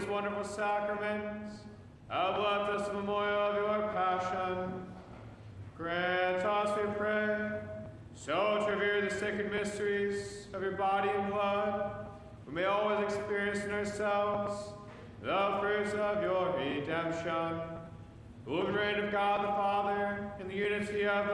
these wonderful sacraments, have left us a memorial of your passion. Grant us, we pray, so to revere the sacred mysteries of your body and blood, we may always experience in ourselves the fruits of your redemption. Who reign of God the Father, in the unity of the